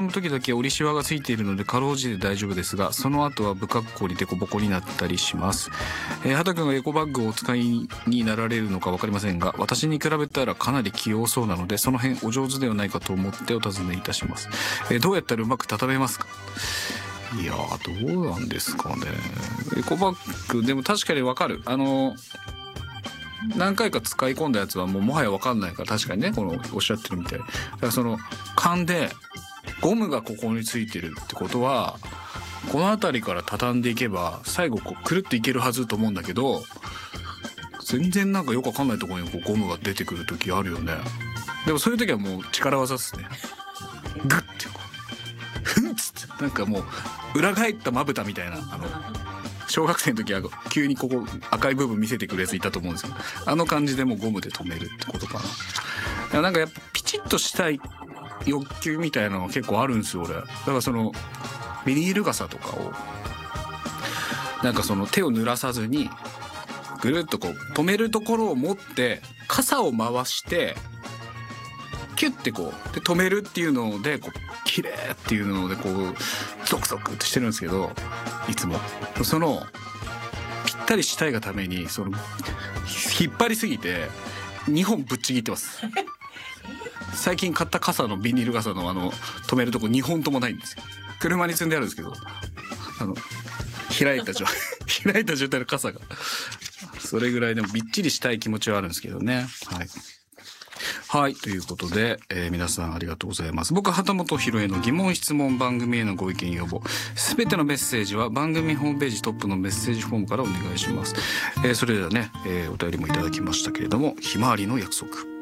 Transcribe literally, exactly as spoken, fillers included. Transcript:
の時だけ折りシワがついているのでかろうじて大丈夫ですが、その後は不格好にデコボコになったりします。えー、畑君がエコバッグをお使いになられるのか分かりませんが、私に比べたらかなり器用そうなので、その辺お上手ではないかと思ってお尋ねいたします。えー、どうやったらうまく畳めますか？いやー、どうなんですかね。エコバッグでも確かに分かる。あの何回か使い込んだやつはもうもはや分かんないから、確かにね、このおっしゃってるみたい。だからその勘でゴムがここについてるってことは、この辺りから畳んでいけば最後こうくるっといけるはずと思うんだけど、全然なんかよく分かんないところにこうゴムが出てくる時あるよね。でもそういう時はもう力技っすね。グッてこうふんっつってなんかもう裏返ったまぶたみたいな、あの小学生の時は急にここ赤い部分見せてくるやついたと思うんですよ。あの感じでもうゴムで留めるってことかな。なんかやっぱピチッとしたい欲求みたいなのが結構あるんですよ俺。だからそのビニール傘とかをなんかその手を濡らさずにぐるっとこう止めるところを持って傘を回してキュッてこうで止めるっていうのでこう綺麗っていうのでこうゾクゾクってしてるんですけど、いつもそのぴったりしたいがためにその引っ張りすぎてにほんぶっちぎってます。最近買った傘のビニール傘のあの止めるとこにほんともないんですよ。車に積んであるんですけど、あの開いた状態開いた状態の傘がそれぐらいでもびっちりしたい気持ちはあるんですけどね。はいはい、ということで、えー、皆さんありがとうございます。僕は旗本博への疑問質問、番組へのご意見要望、すべてのメッセージは番組ホームページトップのメッセージフォームからお願いします。えー、それではね、えー、お便りもいただきましたけれども、ひまわりの約束。